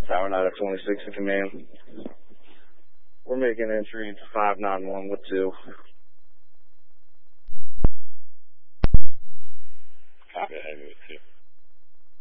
Tower 9 of 26 in command. We're making entry into 591 with 2.